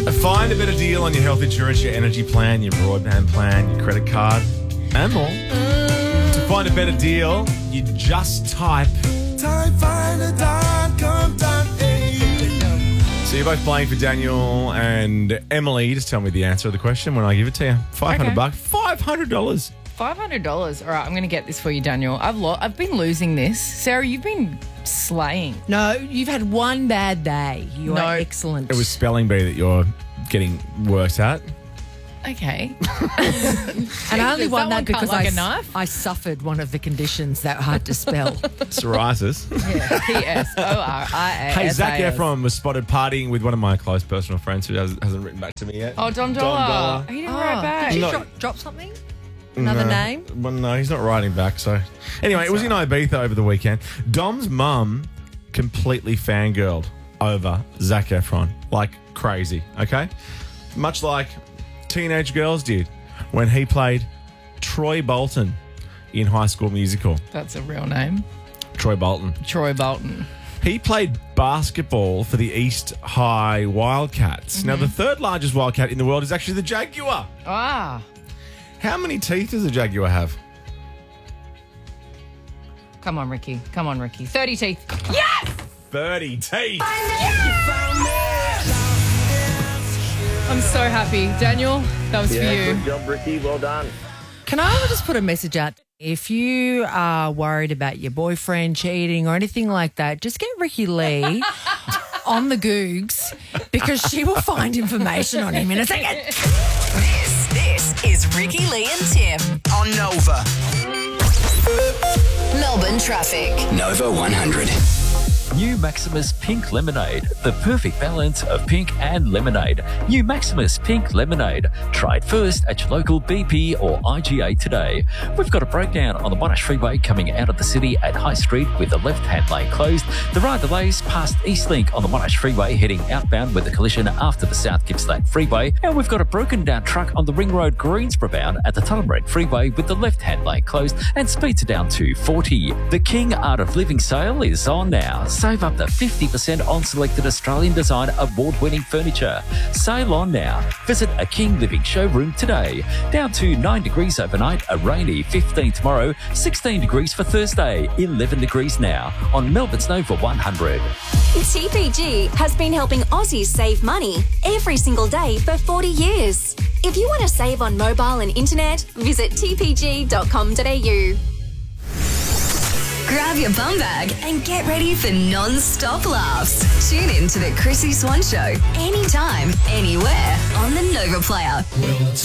Find a better deal on your health insurance, your energy plan, your broadband plan, your credit card, and more. To find a better deal, you just type So you're both playing for Daniel and Emily. Just tell me the answer of the question when I give it to you. $500. Okay. $500. $500. All right, I'm going to get this for you, Daniel. I've been losing this. Sarah, you've been slaying. No, you've had one bad day. You are excellent. It was spelling bee that you're getting worse at. Okay. And I only won that that because like a knife? I suffered one of the conditions that hard to spell. Psoriasis. Yeah. P-S-O-R-I-A-S-A-S. Hey, Zac Efron was spotted partying with one of my close personal friends who hasn't written back to me yet. Oh, Dom Dollar. He didn't write back. Did you drop something? Another name? Well, no, he's not writing back. So, anyway, it was in Ibiza over the weekend. Dom's mum completely fangirled over Zac Efron like crazy. Okay, much like teenage girls did when he played Troy Bolton in High School Musical. That's a real name. Troy Bolton. Troy Bolton. He played basketball for the East High Wildcats. Now, the third largest wildcat in the world is actually the jaguar. Ah. How many teeth does a jaguar have? Come on, Ricky. 30 teeth. Yes! 30 teeth. I'm so happy. Daniel, that was for you. Good job, Ricky. Well done. Can I just put a message out? If you are worried about your boyfriend cheating or anything like that, just get Ricky Lee on the Googs because she will find information on him in a second. This is Ricky Lee and Tim on Nova. Melbourne traffic. Nova 100. New Maximus Pink Lemonade, the perfect balance of pink and lemonade. New Maximus Pink Lemonade. Try it first at your local BP or IGA today. We've got a breakdown on the Monash Freeway coming out of the city at High Street with the left-hand lane closed. There are delays past Eastlink on the Monash Freeway heading outbound with a collision after the South Gippsland Freeway. And we've got a broken down truck on the Ring Road Greensboro bound at the Tullamarine Freeway with the left-hand lane closed and speeds are down to 40. The King Art of Living sale is on now. Save up to 50% on selected Australian design award-winning furniture. Sale on now. Visit a King Living showroom today. Down to 9 degrees overnight, a rainy 15 tomorrow, 16 degrees for Thursday, 11 degrees now on Melbourne's Nova 100. TPG has been helping Aussies save money every single day for 40 years. If you want to save on mobile and internet, visit tpg.com.au. Grab your bum bag and get ready for non-stop laughs. Tune in to the Chrissy Swan Show anytime, anywhere on the Nova Player.